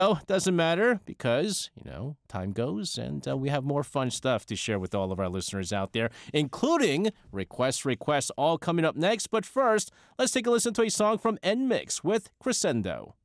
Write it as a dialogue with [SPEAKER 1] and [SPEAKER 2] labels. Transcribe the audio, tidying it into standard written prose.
[SPEAKER 1] Oh, doesn't matter because, time goes and we have more fun stuff to share with all of our listeners out there, including requests all coming up next. But first, let's take a listen to a song from NMIXX with Crescendo.